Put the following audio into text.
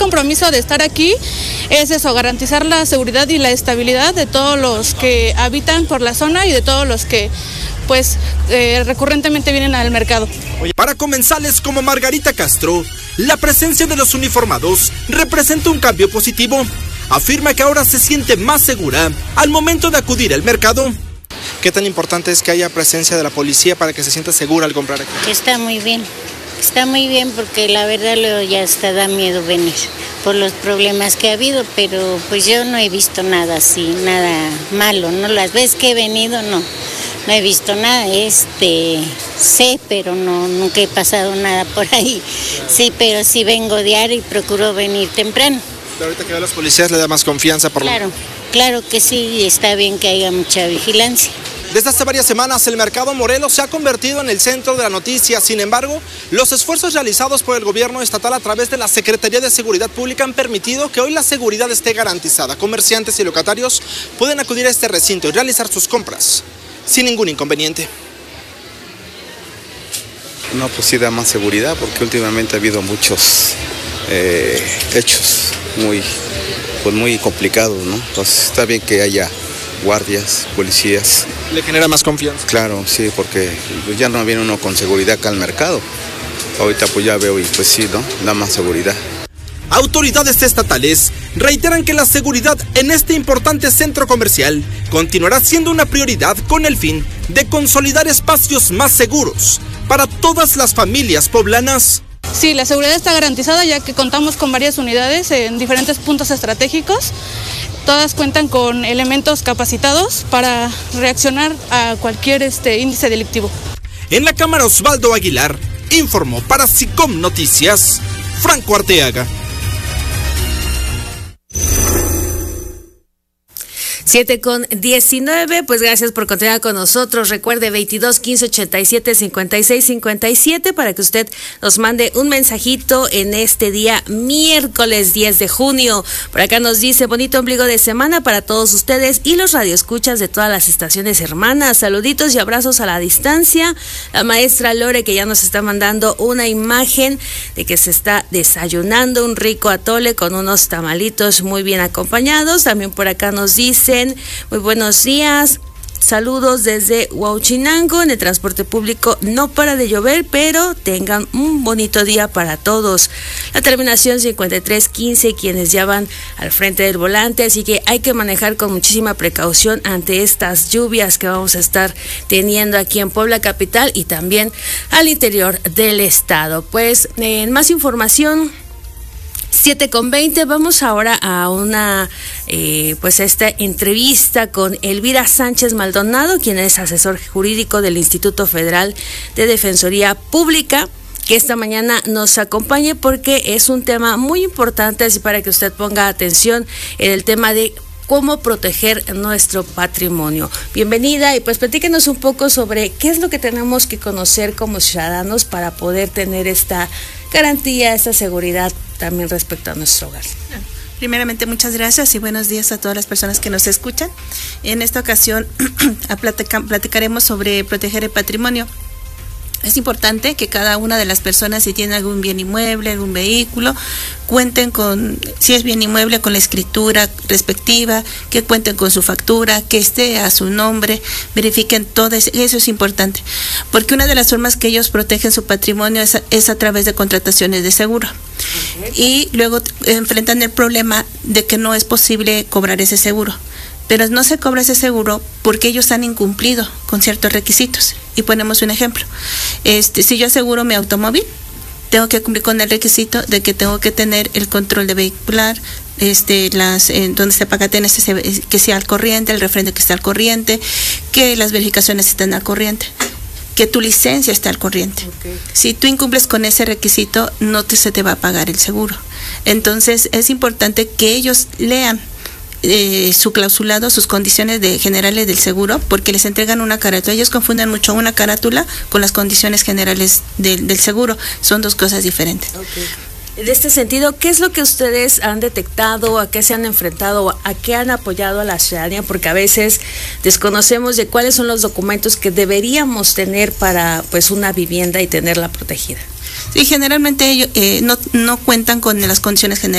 compromiso de estar aquí es eso, garantizar la seguridad y la estabilidad de todos los que habitan por la zona y de todos los que pues recurrentemente vienen al mercado. Para comensales como Margarita Castro, la presencia de los uniformados representa un cambio positivo. Afirma que ahora se siente más segura al momento de acudir al mercado. ¿Qué tan importante es que haya presencia de la policía para que se sienta segura al comprar aquí? Está muy bien porque la verdad luego ya hasta da miedo venir por los problemas que ha habido, pero pues yo no he visto nada así, nada malo, ¿no? Las veces que he venido no he visto nada, sé, pero nunca he pasado nada por ahí. Sí, pero sí vengo diario y procuro venir temprano. Pero ahorita que ve a los policías le da más confianza por Claro que sí, está bien que haya mucha vigilancia. Desde hace varias semanas el mercado Morelos se ha convertido en el centro de la noticia. Sin embargo, los esfuerzos realizados por el gobierno estatal a través de la Secretaría de Seguridad Pública han permitido que hoy la seguridad esté garantizada. Comerciantes y locatarios pueden acudir a este recinto y realizar sus compras sin ningún inconveniente. No, pues sí da más seguridad porque últimamente ha habido muchos hechos muy complicados, ¿no? Entonces está bien que haya guardias, policías. ¿Le genera más confianza? Claro, sí, porque ya no viene uno con seguridad acá al mercado. Ahorita pues ya veo y pues sí, ¿no? Da más seguridad. Autoridades estatales reiteran que la seguridad en este importante centro comercial continuará siendo una prioridad con el fin de consolidar espacios más seguros para todas las familias poblanas. Sí, la seguridad está garantizada ya que contamos con varias unidades en diferentes puntos estratégicos. Todas cuentan con elementos capacitados para reaccionar a cualquier índice delictivo. En la cámara Osvaldo Aguilar informó para SICOM Noticias, Franco Arteaga. 7:19, pues gracias por continuar con nosotros. Recuerde 22 15 87 56 57 para que usted nos mande un mensajito en este día miércoles 10 de junio. Por acá nos dice: bonito ombligo de semana para todos ustedes y los radioescuchas de todas las estaciones hermanas. Saluditos y abrazos a la distancia. La maestra Lore, que ya nos está mandando una imagen de que se está desayunando un rico atole con unos tamalitos muy bien acompañados. También por acá nos dice: muy buenos días, saludos desde Huauchinango. En el transporte público no para de llover, pero tengan un bonito día para todos. La terminación 5315, quienes ya van al frente del volante, así que hay que manejar con muchísima precaución ante estas lluvias que vamos a estar teniendo aquí en Puebla capital y también al interior del estado. Pues en más información, 7:20, vamos ahora a una esta entrevista con Elvira Sánchez Maldonado, quien es asesor jurídico del Instituto Federal de Defensoría Pública, que esta mañana nos acompañe porque es un tema muy importante, así para que usted ponga atención en el tema de cómo proteger nuestro patrimonio. Bienvenida, y pues platíquenos un poco sobre qué es lo que tenemos que conocer como ciudadanos para poder tener esta garantía, esta seguridad también respecto a nuestro hogar. Primeramente, muchas gracias y buenos días a todas las personas que nos escuchan. En esta ocasión platicaremos sobre proteger el patrimonio. Es importante que cada una de las personas, si tiene algún bien inmueble, algún vehículo, cuenten con, si es bien inmueble, con la escritura respectiva, que cuenten con su factura, que esté a su nombre, verifiquen todo eso es importante, porque una de las formas que ellos protegen su patrimonio es a través de contrataciones de seguro. Y luego enfrentan el problema de que no es posible cobrar ese seguro. Pero no se cobra ese seguro porque ellos han incumplido con ciertos requisitos. Y ponemos un ejemplo. Si yo aseguro mi automóvil, tengo que cumplir con el requisito de que tengo que tener el control de vehicular, donde se paga que sea al corriente, el refrendo que esté al corriente, que las verificaciones estén al corriente, que tu licencia esté al corriente. Okay. Si tú incumples con ese requisito, se te va a pagar el seguro. Entonces es importante que ellos lean su clausulado, sus condiciones generales del seguro, porque les entregan una carátula. Ellos confunden mucho una carátula con las condiciones generales del seguro. Son dos cosas diferentes. Okay. En este sentido, ¿qué es lo que ustedes han detectado, a qué se han enfrentado, a qué han apoyado a la ciudadanía? Porque a veces desconocemos de cuáles son los documentos que deberíamos tener para una vivienda y tenerla protegida. Sí, generalmente ellos no cuentan con las condiciones generales